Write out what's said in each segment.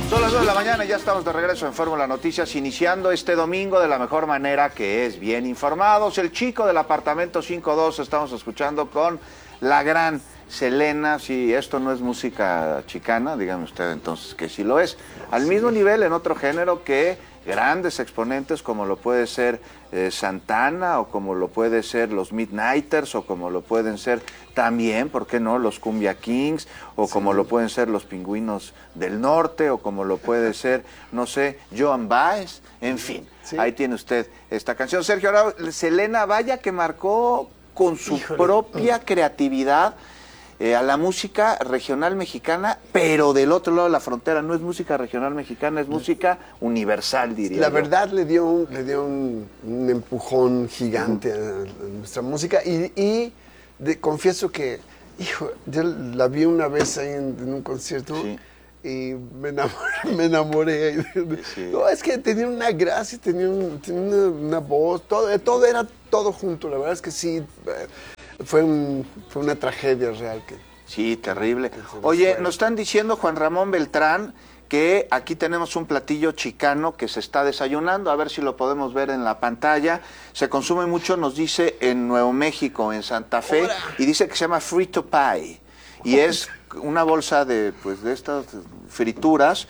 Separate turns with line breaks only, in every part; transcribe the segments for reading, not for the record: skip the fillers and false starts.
Son las 2 de la mañana y ya estamos de regreso en Fórmula Noticias, iniciando este domingo de la mejor manera, que es bien informados. El chico del apartamento 52 estamos escuchando con la gran Selena. Si esto no es música chicana, dígame usted entonces que sí lo es. Al mismo nivel, en otro género, que grandes exponentes como lo puede ser Santana, o como lo puede ser los Midnighters, o como lo pueden ser también, ¿por qué no?, los Cumbia Kings, o como lo pueden ser los Pingüinos del Norte, o como lo puede ser, no sé, Joan Baez, en fin. Ahí tiene usted esta canción. Sergio, ahora Selena, vaya que marcó con su propia creatividad a la música regional mexicana, pero del otro lado de la frontera. No es música regional mexicana, es música universal, diría
La
yo.
verdad le dio un empujón gigante a nuestra música y confieso que, hijo, yo la vi una vez ahí en un concierto y me enamoré.
Sí.
No, es que tenía una gracia, tenía una voz, todo era todo junto. La verdad es que sí, fue una tragedia real.
Sí, terrible. Oye, nos están diciendo, Juan Ramón Beltrán, que aquí tenemos un platillo chicano que se está desayunando, a ver si lo podemos ver en la pantalla. Se consume mucho, nos dice, en Nuevo México, en Santa Fe, y dice que se llama frito pie, y es una bolsa de estas frituras,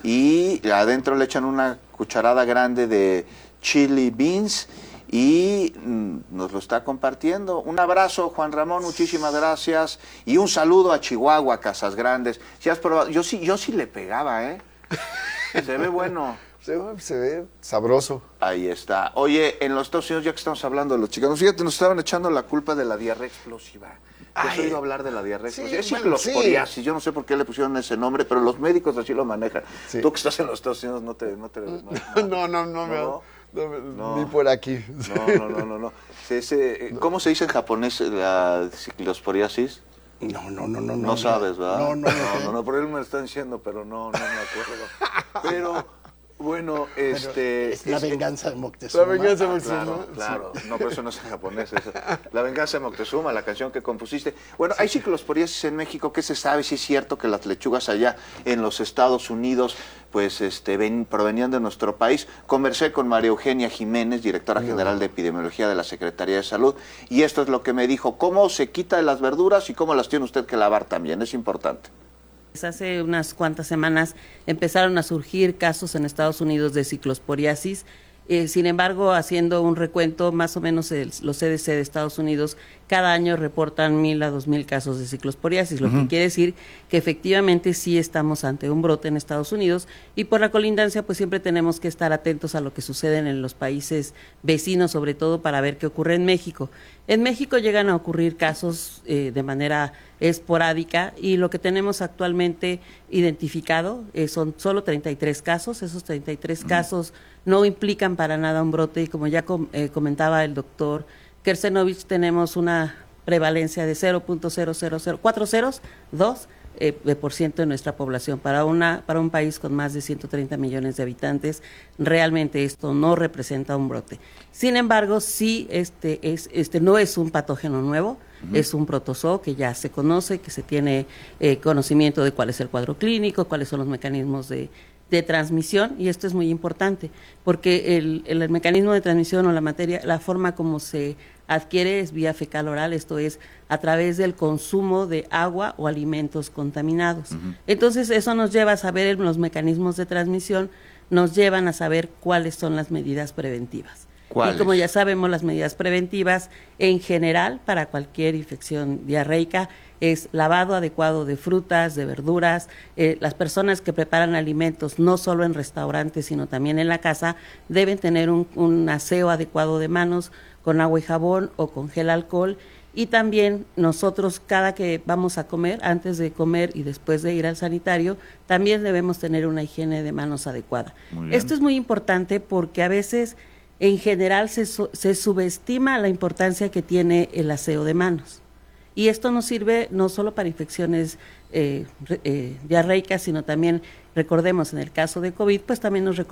y adentro le echan una cucharada grande de chili beans, y nos lo está compartiendo. Un abrazo, Juan Ramón, muchísimas gracias, y un saludo a Chihuahua, Casas Grandes. Si has probado, yo sí le pegaba, se ve bueno.
Se ve sabroso.
Ahí está. Oye, en los Estados Unidos, ya que estamos hablando de los chicanos, fíjate, nos estaban echando la culpa de la diarrea explosiva. ¿Has oído hablar de la diarrea explosiva? Es ciclosporiasis, yo no sé por qué le pusieron ese nombre, pero los médicos así lo manejan. Sí. Tú que estás en los Estados Unidos,
No, ni por aquí.
No. ¿Cómo se dice en japonés la ciclosporiasis?
No.
No sabes, ¿verdad?
No,
por él me lo están diciendo, pero no me acuerdo. Pero bueno,
es la venganza de Moctezuma.
La venganza de Moctezuma.
Claro. No, pero eso no es en japonés. Eso. La venganza de Moctezuma, la canción que compusiste. Bueno, hay ciclosporiasis en México. ¿Qué se sabe? Si es cierto que las lechugas allá en los Estados Unidos provenían de nuestro país. Conversé con María Eugenia Jiménez, directora general de Epidemiología de la Secretaría de Salud, y esto es lo que me dijo: cómo se quita de las verduras y cómo las tiene usted que lavar también. Es importante.
Hace unas cuantas semanas empezaron a surgir casos en Estados Unidos de ciclosporiasis. Sin embargo, haciendo un recuento, más o menos los CDC de Estados Unidos cada año reportan 1,000 a 2,000 casos de ciclosporiasis, lo que quiere decir que efectivamente sí estamos ante un brote en Estados Unidos, y por la colindancia pues siempre tenemos que estar atentos a lo que sucede en los países vecinos, sobre todo para ver qué ocurre en México. En México llegan a ocurrir casos de manera esporádica, y lo que tenemos actualmente identificado son solo 33 casos. Esos 33 casos no implican para nada un brote, y como ya comentaba el doctor Kersenovich, tenemos una prevalencia de 0.00042% de nuestra población. Para un país con más de 130 millones de habitantes, realmente esto no representa un brote. Sin embargo, sí, no es un patógeno nuevo, es un protozoo que ya se conoce, que se tiene conocimiento de cuál es el cuadro clínico, cuáles son los mecanismos de transmisión, y esto es muy importante, porque el mecanismo de transmisión, o la forma como se adquiere, es vía fecal oral, esto es a través del consumo de agua o alimentos contaminados. Entonces eso nos lleva a saber los mecanismos de transmisión, nos llevan a saber cuáles son las medidas preventivas. ¿Cuáles? Y como ya sabemos, las medidas preventivas en general para cualquier infección diarreica es lavado adecuado de frutas, de verduras. Las personas que preparan alimentos, no solo en restaurantes, sino también en la casa, deben tener un aseo adecuado de manos con agua y jabón o con gel alcohol. Y también nosotros, cada que vamos a comer, antes de comer y después de ir al sanitario, también debemos tener una higiene de manos adecuada. Esto es muy importante porque a veces, en general, se subestima la importancia que tiene el aseo de manos. Y esto nos sirve no solo para infecciones diarreicas, sino también, recordemos, en el caso de COVID, pues también nos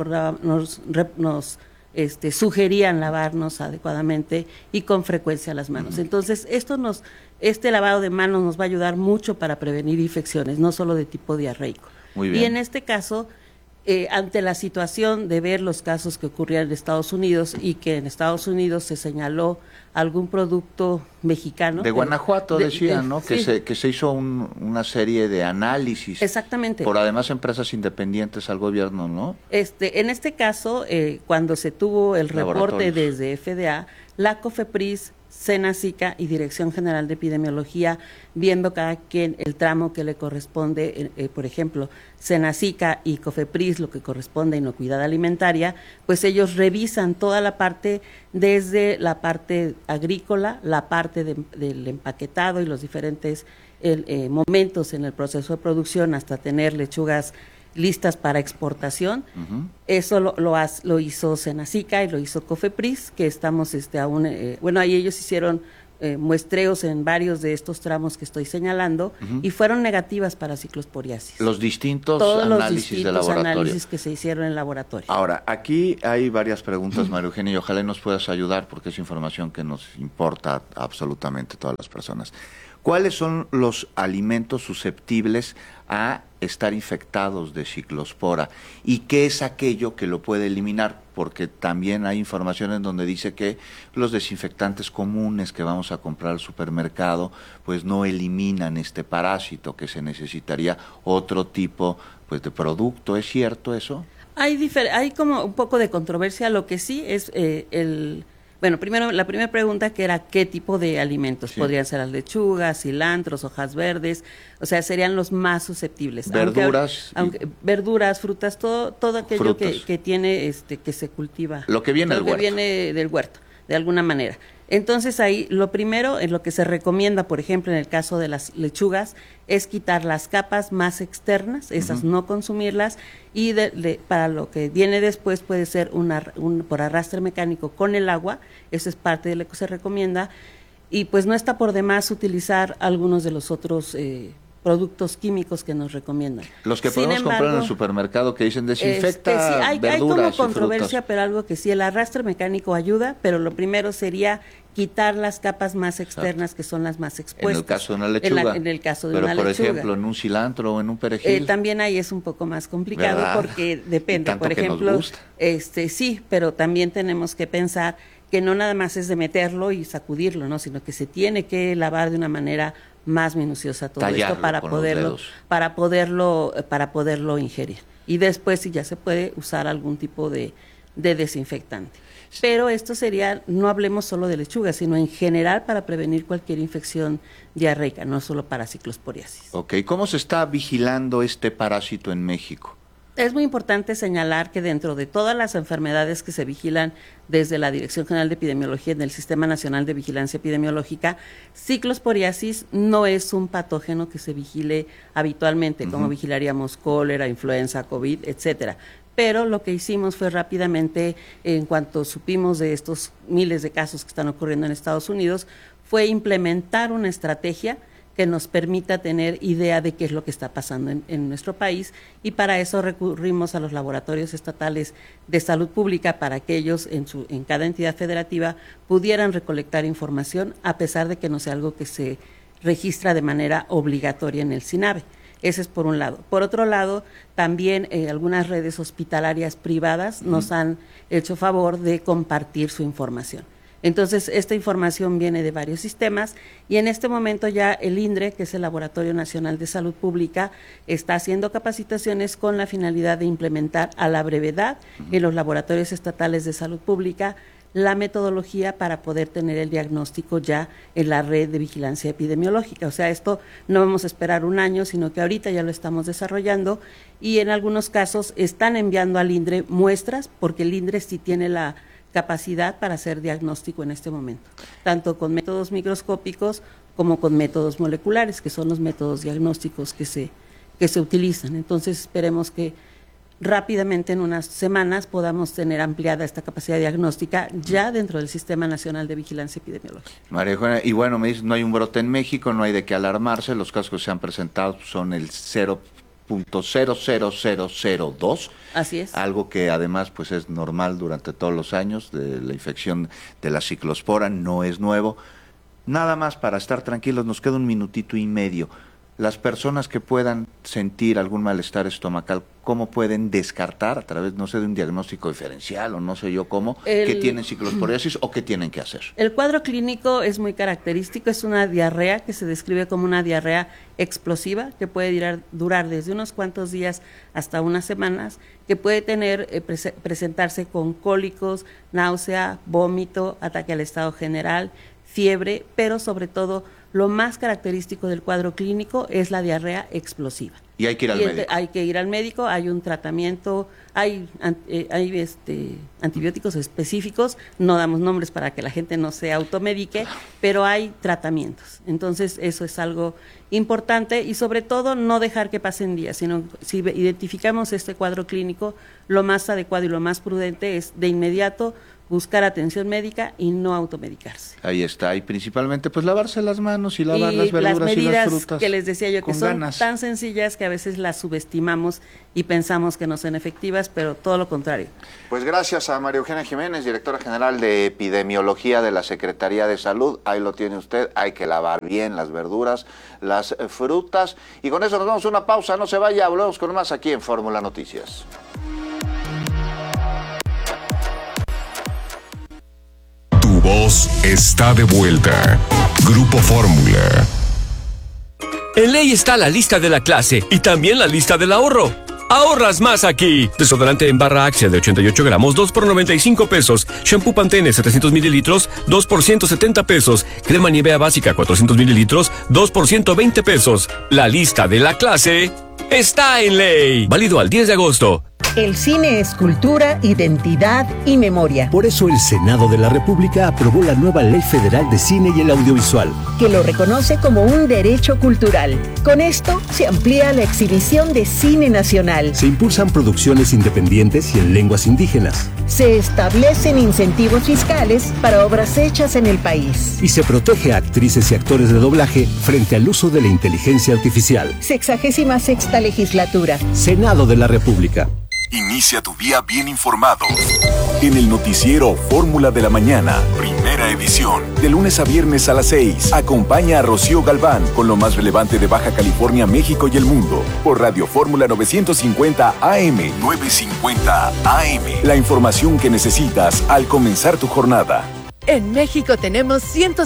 sugerían lavarnos adecuadamente y con frecuencia las manos. Entonces, este lavado de manos nos va a ayudar mucho para prevenir infecciones, no solo de tipo diarreico.
Muy bien.
Y en este caso, ante la situación de ver los casos que ocurrían en Estados Unidos y que en Estados Unidos se señaló algún producto mexicano.
De Guanajuato decían, ¿no?
Sí.
Que se hizo una serie de análisis.
Exactamente.
Por además empresas independientes al gobierno, ¿no?
En este caso, cuando se tuvo el reporte desde FDA, la COFEPRIS, Senacica y Dirección General de Epidemiología, viendo cada quien el tramo que le corresponde, por ejemplo, Senacica y COFEPRIS, lo que corresponde a inocuidad alimentaria, pues ellos revisan toda la parte, desde la parte agrícola, la parte del empaquetado y los diferentes momentos en el proceso de producción, hasta tener lechugas listas para exportación. Eso lo hizo Senacica y lo hizo COFEPRIS, que estamos aún, ahí ellos hicieron muestreos en varios de estos tramos que estoy señalando, y fueron negativas para ciclosporiasis.
Los distintos
Todos
análisis
los distintos
de laboratorio.
análisis que se hicieron en laboratorio.
Ahora, aquí hay varias preguntas, María Eugenia, y ojalá nos puedas ayudar porque es información que nos importa a absolutamente todas las personas. ¿Cuáles son los alimentos susceptibles a estar infectados de ciclospora? ¿Y qué es aquello que lo puede eliminar? Porque también hay información en donde dice que los desinfectantes comunes que vamos a comprar al supermercado pues no eliminan este parásito, que se necesitaría otro tipo pues de producto. ¿Es cierto eso?
Hay como un poco de controversia. Lo que sí es primero, la primera pregunta, que era qué tipo de alimentos. Sí. Podrían ser las lechugas, cilantros, hojas verdes, o sea, serían los más susceptibles.
Verduras.
Verduras, frutas, todo aquello que tiene, que se cultiva.
Lo que viene del huerto.
Lo que viene del huerto, de alguna manera. Entonces ahí, lo primero, en lo que se recomienda, por ejemplo, en el caso de las lechugas, es quitar las capas más externas, esas no consumirlas, y para lo que viene después puede ser por arrastre mecánico con el agua. Eso es parte de lo que se recomienda, y pues no está por demás utilizar algunos de los otros productos químicos que nos recomiendan.
Los que podemos comprar en el supermercado, que dicen desinfecta
hay
verduras
como controversia,
y frutas.
Pero algo que sí, el arrastre mecánico ayuda, pero lo primero sería quitar las capas más externas, que son las más expuestas.
En el caso de una lechuga.
En el caso de
pero
una lechuga.
Pero, por ejemplo, en un cilantro o en un perejil.
También ahí es un poco más complicado, ¿verdad? Porque depende. Por ejemplo,
nos gusta.
Sí, pero también tenemos que pensar que no nada más es de meterlo y sacudirlo, ¿no? Sino que se tiene que lavar de una manera más minuciosa todo esto para poderlo ingerir. Y después sí ya se puede usar algún tipo de desinfectante. Pero esto sería, no hablemos solo de lechuga, sino en general para prevenir cualquier infección diarreica, no solo para ciclosporiasis.
Ok, ¿cómo se está vigilando este parásito en México?
Es muy importante señalar que dentro de todas las enfermedades que se vigilan desde la Dirección General de Epidemiología en el Sistema Nacional de Vigilancia Epidemiológica, ciclosporiasis no es un patógeno que se vigile habitualmente, como vigilaríamos cólera, influenza, COVID, etcétera. Pero lo que hicimos fue rápidamente, en cuanto supimos de estos miles de casos que están ocurriendo en Estados Unidos, fue implementar una estrategia que nos permita tener idea de qué es lo que está pasando en nuestro país, y para eso recurrimos a los laboratorios estatales de salud pública para que ellos en cada entidad federativa pudieran recolectar información, a pesar de que no sea algo que se registra de manera obligatoria en el SINAVE. Ese es por un lado. Por otro lado, también algunas redes hospitalarias privadas nos han hecho favor de compartir su información. Entonces, esta información viene de varios sistemas, y en este momento ya el INDRE, que es el Laboratorio Nacional de Salud Pública, está haciendo capacitaciones con la finalidad de implementar a la brevedad en los laboratorios estatales de salud pública la metodología para poder tener el diagnóstico ya en la red de vigilancia epidemiológica. O sea, esto no vamos a esperar un año, sino que ahorita ya lo estamos desarrollando, y en algunos casos están enviando al INDRE muestras, porque el INDRE sí tiene la capacidad para hacer diagnóstico en este momento, tanto con métodos microscópicos como con métodos moleculares, que son los métodos diagnósticos que se utilizan. Entonces, esperemos que rápidamente, en unas semanas, podamos tener ampliada esta capacidad diagnóstica ya dentro del Sistema Nacional de Vigilancia Epidemiológica.
María Eugenia, y bueno, me dices, no hay un brote en México, no hay de qué alarmarse, los casos que se han presentado son el 0.00002.
Así es.
Algo que además pues es normal durante todos los años de la infección de la ciclospora, no es nuevo. Nada más para estar tranquilos, nos queda un minutito y medio. las personas que puedan sentir algún malestar estomacal, ¿cómo pueden descartar a través, no sé, de un diagnóstico diferencial o no sé yo cómo, que tienen ciclosporiasis o qué tienen que hacer?
El cuadro clínico es muy característico, es una diarrea que se describe como una diarrea explosiva, que puede durar desde unos cuantos días hasta unas semanas, que puede presentarse con cólicos, náusea, vómito, ataque al estado general, fiebre, pero sobre todo lo más característico del cuadro clínico es la diarrea explosiva.
Y hay que ir al médico.
Hay que ir al médico, hay un tratamiento, hay antibióticos específicos, no damos nombres para que la gente no se automedique, pero hay tratamientos. Entonces eso es algo importante y sobre todo no dejar que pasen días, sino si identificamos este cuadro clínico, lo más adecuado y lo más prudente es de inmediato buscar atención médica y no automedicarse.
Ahí está, y principalmente pues lavarse las manos y lavar las verduras
las medidas
y las frutas
que les decía yo que son
ganas.
Tan sencillas que a veces las subestimamos y pensamos que no son efectivas, pero todo lo contrario.
Pues gracias a María Eugenia Jiménez, directora general de Epidemiología de la Secretaría de Salud. Ahí lo tiene usted, hay que lavar bien las verduras, las frutas. Y con eso nos vamos a una pausa, no se vaya, volvemos con más aquí en Fórmula Noticias.
Tu voz está de vuelta. Grupo Fórmula.
En Ley está la lista de la clase y también la lista del ahorro. ¡Ahorras más aquí! Desodorante en barra Axia de 88 gramos, 2 por 95 pesos. Shampoo Pantene 700 mililitros, 2 por 170 pesos. Crema Nivea básica 400 mililitros, 2 por 120 pesos. La lista de la clase está en Ley. Válido al 10 de agosto.
El cine es cultura, identidad y memoria.
Por eso el Senado de la República aprobó la nueva Ley Federal de Cine y el Audiovisual,
que lo reconoce como un derecho cultural. Con esto se amplía la exhibición de cine nacional.
Se impulsan producciones independientes y en lenguas indígenas.
Se establecen incentivos fiscales para obras hechas en el país.
Y se protege a actrices y actores de doblaje frente al uso de la inteligencia artificial.
66ª legislatura.
Senado de la República.
Inicia tu día bien informado. En el noticiero Fórmula de la Mañana, primera edición. De lunes a viernes a las 6. Acompaña a Rocío Galván con lo más relevante de Baja California, México y el mundo. Por Radio Fórmula 950 AM. 950 AM. La información que necesitas al comenzar tu jornada.
En México tenemos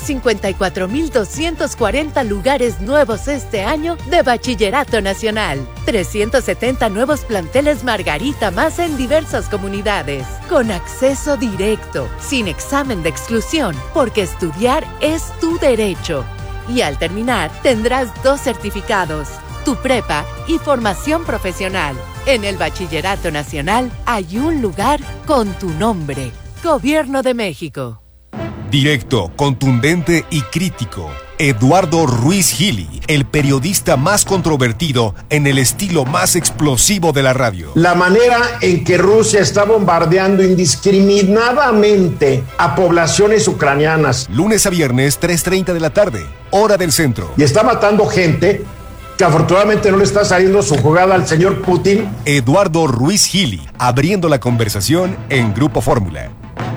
154,240 lugares nuevos este año de Bachillerato Nacional. 370 nuevos planteles Margarita más en diversas comunidades. Con acceso directo, sin examen de exclusión, porque estudiar es tu derecho. Y al terminar, tendrás 2 certificados, tu prepa y formación profesional. En el Bachillerato Nacional hay un lugar con tu nombre. Gobierno de México.
Directo, contundente y crítico. Eduardo Ruiz Gili, el periodista más controvertido en el estilo más explosivo de la radio.
La manera en que Rusia está bombardeando indiscriminadamente a poblaciones ucranianas.
Lunes a viernes, 3:30 de la tarde, hora del centro.
Y está matando gente que afortunadamente no le está saliendo su jugada al señor Putin.
Eduardo Ruiz Gili, abriendo la conversación en Grupo Fórmula.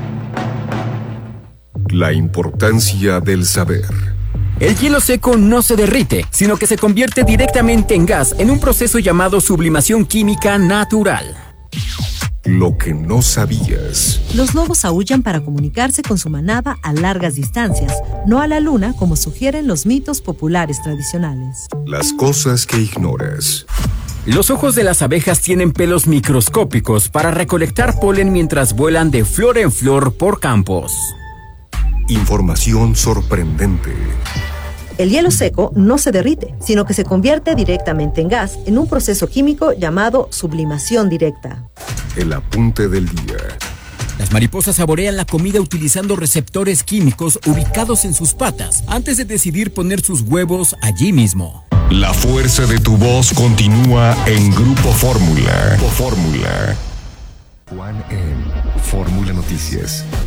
La importancia del saber.
El hielo seco no se derrite, sino que se convierte directamente en gas en un proceso llamado sublimación química natural.
Lo que no sabías.
Los lobos aúllan para comunicarse con su manada a largas distancias, no a la luna como sugieren los mitos populares tradicionales.
Las cosas que ignoras.
Los ojos de las abejas tienen pelos microscópicos para recolectar polen mientras vuelan de flor en flor por campos.
Información sorprendente.
El hielo seco no se derrite, sino que se convierte directamente en gas en un proceso químico llamado sublimación directa.
El apunte del día.
Las mariposas saborean la comida utilizando receptores químicos ubicados en sus patas antes de decidir poner sus huevos allí mismo.
La fuerza de tu voz continúa en Grupo Fórmula. Fórmula. Juan en Fórmula Noticias.